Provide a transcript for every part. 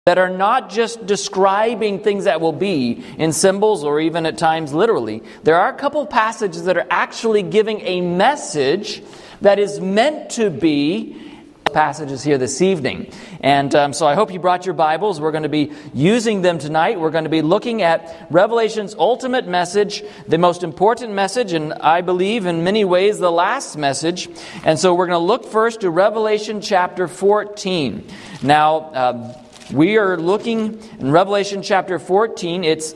that are not just describing things that will be in symbols or even at times literally. There are a couple passages that are actually giving a message that is meant to be passages here this evening. And so I hope you brought your Bibles. We're going to be using them tonight. We're going to be looking at Revelation's ultimate message, the most important message, and I believe in many ways the last message. And so we're going to look first to Revelation chapter 14. Now, we are looking in Revelation chapter 14. It's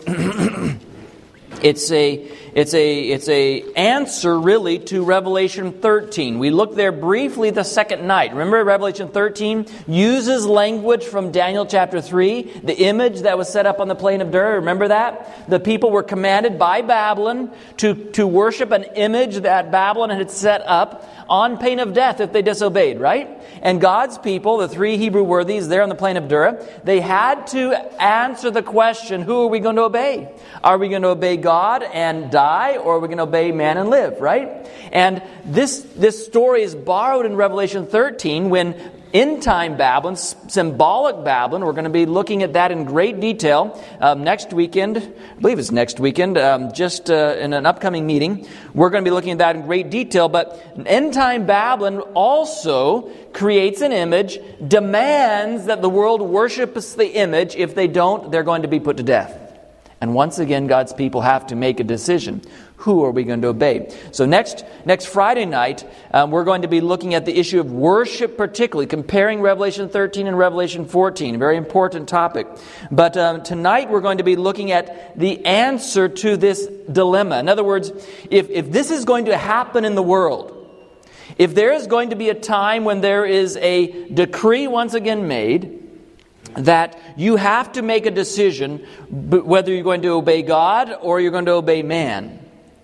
a answer really to Revelation 13. We looked there briefly the second night. Remember, Revelation 13 uses language from Daniel chapter 3, the image that was set up on the plain of Dura. Remember that? The people were commanded by Babylon to worship an image that Babylon had set up on pain of death if they disobeyed, right? And God's people, the three Hebrew worthies there on the plain of Dura, they had to answer the question, who are we going to obey? Are we going to obey God and die, or are we going to obey man and live, right? And this story is borrowed in Revelation 13 when end-time Babylon, symbolic Babylon, we're going to be looking at that in great detail next weekend. I believe it's next weekend, just in an upcoming meeting. We're going to be looking at that in great detail. But end-time Babylon also creates an image, demands that the world worships the image. If they don't, they're going to be put to death. And once again, God's people have to make a decision. Who are we going to obey? So next Friday night, we're going to be looking at the issue of worship, particularly comparing Revelation 13 and Revelation 14. A very important topic. But tonight we're going to be looking at the answer to this dilemma. In other words, if this is going to happen in the world, if there is going to be a time when there is a decree once again made, that you have to make a decision whether you're going to obey God or you're going to obey man.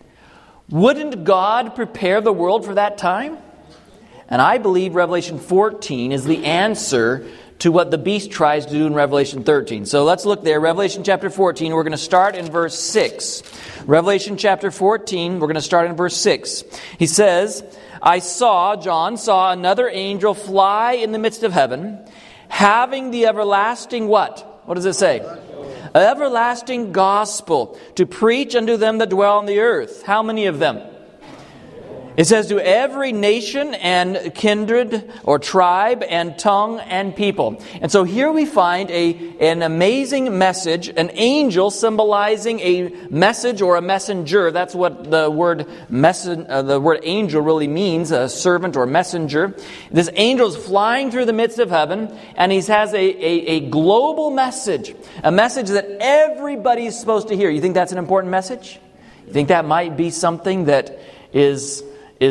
Wouldn't God prepare the world for that time? And I believe Revelation 14 is the answer to what the beast tries to do in Revelation 13. So let's look there. Revelation chapter 14, we're going to start in verse 6. Revelation chapter 14, we're going to start in verse 6. He says, John saw another angel fly in the midst of heaven, having the everlasting what? What does it say? Everlasting gospel to preach unto them that dwell on the earth. How many of them? It says to every nation and kindred or tribe and tongue and people. And so here we find an amazing message, an angel symbolizing a message or a messenger. That's what the word angel really means, a servant or messenger. This angel is flying through the midst of heaven, and he has a global message, a message that everybody's supposed to hear. You think that's an important message? You think that might be something that is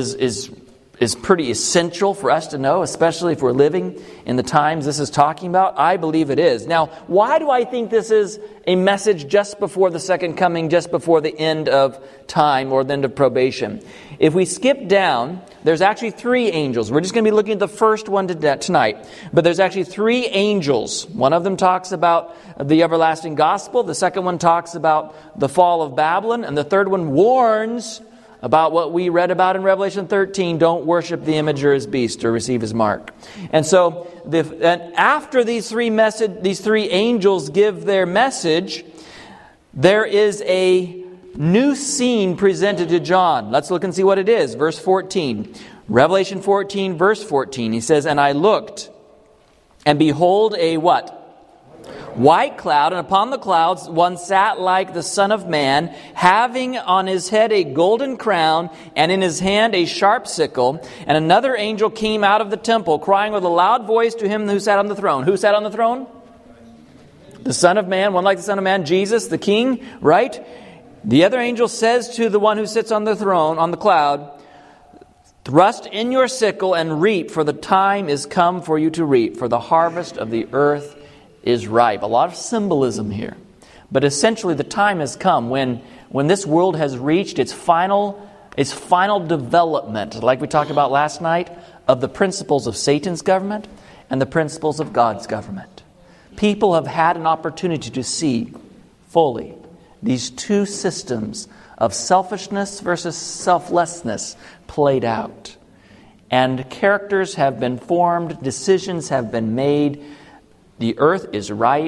pretty essential for us to know, especially if we're living in the times this is talking about? I believe it is. Now, why do I think this is a message just before the second coming, just before the end of time or the end of probation? If we skip down, there's actually three angels. We're just going to be looking at the first one tonight. But there's actually three angels. One of them talks about the everlasting gospel. The second one talks about the fall of Babylon. And the third one warns about what we read about in Revelation 13, don't worship the image or his beast or receive his mark. And so, after these three angels give their message, there is a new scene presented to John. Let's look and see what it is. Verse 14. Revelation 14, verse 14. He says, and I looked, and behold a what? White cloud, and upon the clouds one sat like the Son of Man, having on his head a golden crown, and in his hand a sharp sickle. And another angel came out of the temple, crying with a loud voice to him who sat on the throne. Who sat on the throne? The Son of Man, one like the Son of Man, Jesus, the King, right? The other angel says to the one who sits on the throne, on the cloud, thrust in your sickle and reap, for the time is come for you to reap, for the harvest of the earth is ripe. A lot of symbolism here. But essentially the time has come when this world has reached its final development, like we talked about last night, of the principles of Satan's government and the principles of God's government. People have had an opportunity to see fully these two systems of selfishness versus selflessness played out. And characters have been formed, decisions have been made, The earth is ripe